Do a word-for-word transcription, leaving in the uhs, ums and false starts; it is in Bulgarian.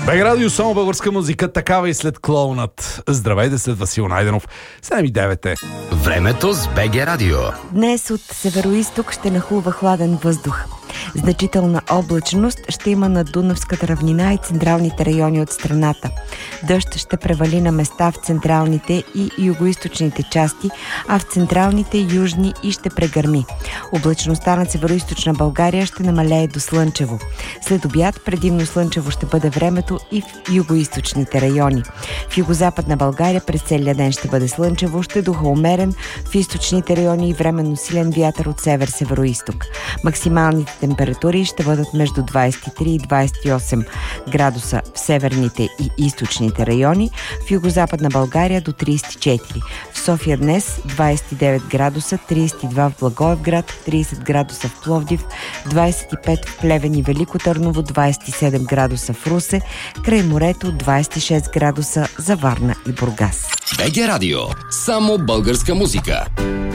БГ Радио, само българска музика, такава и след клоунът. Здравейте, след Васил Найденов. седем и девет е. Времето с БГ Радио. Днес от североизток ще нахлува хладен въздух. Значителна облачност ще има на Дунавската равнина и централните райони от страната. Дъжд ще превали на места в централните и югоизточните части, а в централните, южни и ще прегърми. Облачността на североизточна България ще намалее до слънчево. След обяд предимно слънчево ще бъде времето и в югоизточните райони. В югозападна България през целия ден ще бъде слънчево, ще духа умерен, в източните райони и временно силен вятър от север-североизток. Максималните температури ще бъдат между двадесет и три и двадесет и осем градуса в северните и източните райони, в югозападна България до тридесет и четири. В София днес двадесет и девет градуса, тридесет и два в Благоевград, тридесет градуса в Пловдив, двадесет и пет в Плевен и Велико Търново, двадесет и седем градуса в Русе, край морето двадесет и шест градуса за Варна и Бургас. БГ Радио. Само българска музика.